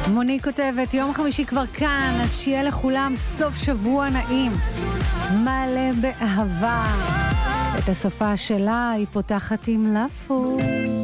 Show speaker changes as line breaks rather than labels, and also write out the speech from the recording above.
מוני כותבת, יום חמישי כבר כאן, אז שיהיה לכולם סוף שבוע נעים, מלא באהבה. את הסופה שלה היא פותחת עם לפו.